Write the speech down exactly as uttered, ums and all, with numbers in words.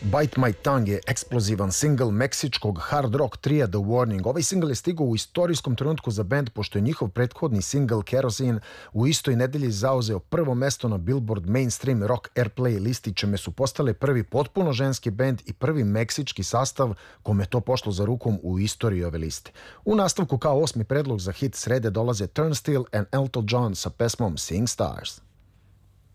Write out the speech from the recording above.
Bite My Tongue je eksplozivan singl meksičkog hard rock trija The Warning. Ovaj singl je stigao u istorijskom trenutku za bend, pošto je njihov prethodni singl Kerosene u istoj nedelji zauzeo prvo mesto na Billboard Mainstream Rock Airplay listi, čime su postale prvi potpuno ženski bend i prvi meksički sastav kome to pošlo za rukom u istoriji ove liste. U nastavku kao osmi predlog za hit srede dolaze Turnstile and Elton John sa pesmom Seeing Stars.